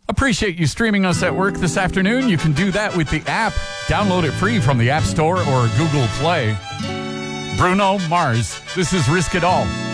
Appreciate you streaming us at work this afternoon. You can do that with the app. Download it free from the App Store or Google Play. Bruno Mars, this is Risk It All.